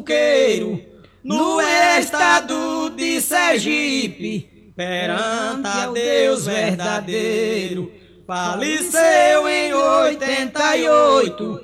coqueiro, no estado de Sergipe, perante a Deus verdadeiro. Faleceu em 88,